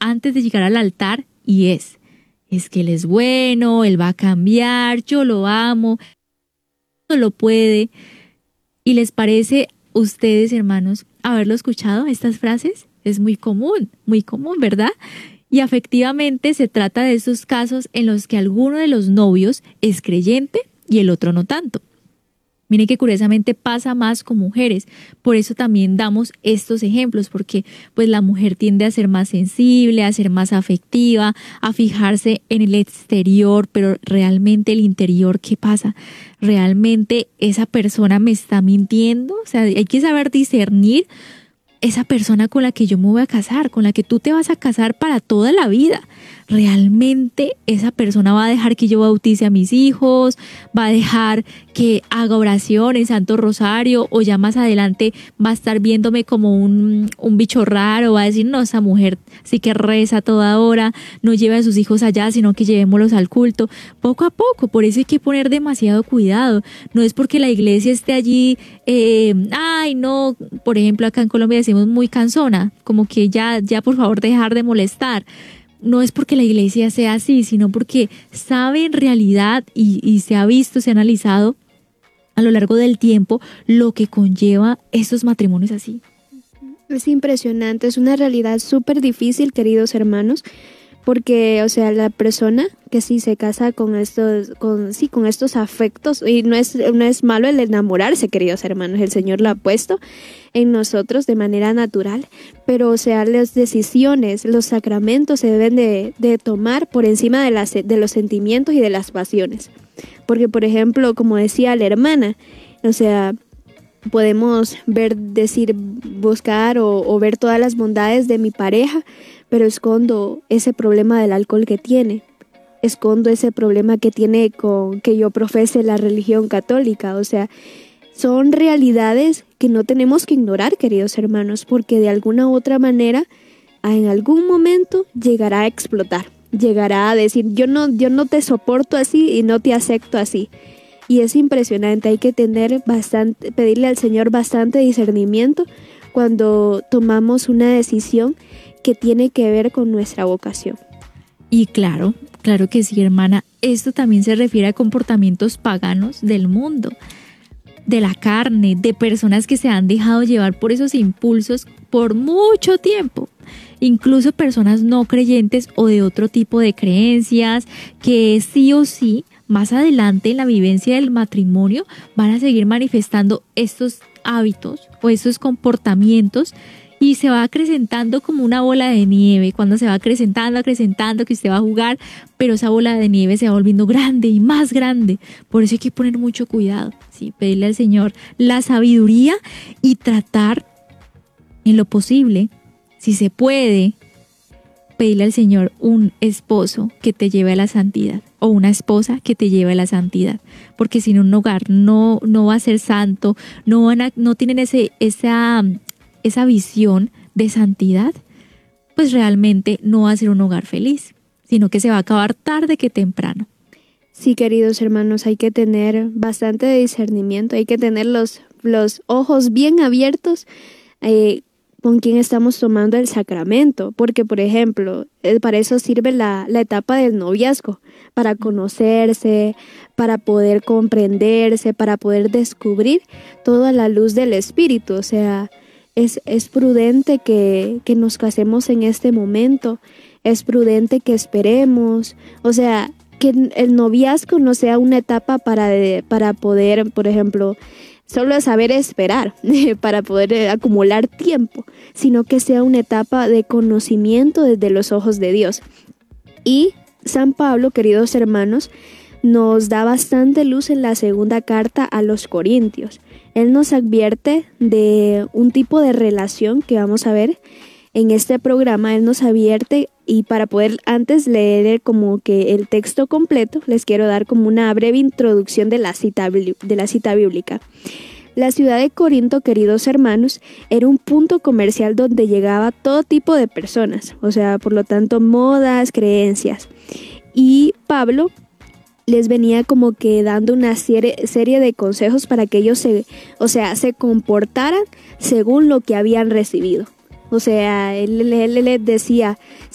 antes de llegar al altar y es que Él es bueno, Él va a cambiar, yo lo amo, todo lo puede. ¿Y les parece ustedes, hermanos, haberlo escuchado estas frases? Es muy común, ¿verdad? Y efectivamente se trata de esos casos en los que alguno de los novios es creyente y el otro no tanto. Miren que curiosamente pasa más con mujeres, por eso también damos estos ejemplos, porque pues la mujer tiende a ser más sensible, a ser más afectiva, a fijarse en el exterior, pero realmente el interior, ¿qué pasa? ¿Realmente esa persona me está mintiendo? O sea, hay que saber discernir esa persona con la que yo me voy a casar, con la que tú te vas a casar para toda la vida. ¿Realmente esa persona va a dejar que yo bautice a mis hijos? ¿Va a dejar que haga oración en Santo Rosario? ¿O ya más adelante va a estar viéndome como un bicho raro? ¿Va a decir, no, esa mujer sí que reza toda hora, no lleve a sus hijos allá, sino que llevémoslos al culto? Poco a poco, por eso hay que poner demasiado cuidado. No es porque la iglesia esté allí, ay no, por ejemplo acá en Colombia decimos muy cansona, como que ya por favor dejar de molestar. No es porque la iglesia sea así, sino porque sabe en realidad y se ha visto, se ha analizado a lo largo del tiempo lo que conlleva estos matrimonios así. Es impresionante, es una realidad súper difícil, queridos hermanos, porque, o sea, la persona que sí se casa con estos afectos, y no es malo el enamorarse, queridos hermanos, el Señor lo ha puesto en nosotros de manera natural, pero, o sea, las decisiones, los sacramentos se deben de tomar por encima de los sentimientos y de las pasiones, porque, por ejemplo, como decía la hermana, o sea, podemos buscar o ver todas las bondades de mi pareja, pero escondo ese problema del alcohol que tiene, escondo ese problema que tiene con que yo profese la religión católica. O sea, son realidades que no tenemos que ignorar, queridos hermanos, porque de alguna u otra manera, en algún momento llegará a explotar, llegará a decir, yo no te soporto así y no te acepto así. Y es impresionante, hay que pedirle al Señor bastante discernimiento cuando tomamos una decisión que tiene que ver con nuestra vocación. Y claro que sí, hermana, esto también se refiere a comportamientos paganos del mundo, de la carne, de personas que se han dejado llevar por esos impulsos por mucho tiempo. Incluso personas no creyentes o de otro tipo de creencias que sí o sí, más adelante en la vivencia del matrimonio, van a seguir manifestando estos hábitos o estos comportamientos y se va acrecentando como una bola de nieve, cuando se va acrecentando, que usted va a jugar, pero esa bola de nieve se va volviendo grande y más grande. Por eso hay que poner mucho cuidado, ¿sí? Pedirle al Señor la sabiduría y tratar en lo posible, si se puede, pedirle al Señor un esposo que te lleve a la santidad o una esposa que te lleve a la santidad, porque si no, un hogar no va a ser santo, no tienen esa visión de santidad, pues realmente no va a ser un hogar feliz, sino que se va a acabar tarde que temprano. Sí, queridos hermanos, hay que tener bastante discernimiento, hay que tener los ojos bien abiertos con quién estamos tomando el sacramento, porque, por ejemplo, para eso sirve la etapa del noviazgo, para conocerse, para poder comprenderse, para poder descubrir toda la luz del Espíritu. O sea, es prudente que nos casemos en este momento, es prudente que esperemos, o sea, que el noviazgo no sea una etapa para poder, por ejemplo, solo saber esperar, para poder acumular tiempo, sino que sea una etapa de conocimiento desde los ojos de Dios. Y San Pablo, queridos hermanos, nos da bastante luz en la segunda carta a los Corintios. Él nos advierte de un tipo de relación que vamos a ver en este programa. Él nos advierte, y para poder antes leer como que el texto completo, les quiero dar como una breve introducción de la cita bíblica. La ciudad de Corinto, queridos hermanos, era un punto comercial donde llegaba todo tipo de personas, o sea, por lo tanto, modas, creencias. Y Pablo les venía como que dando una serie de consejos para que ellos se comportaran según lo que habían recibido. O sea, él les decía,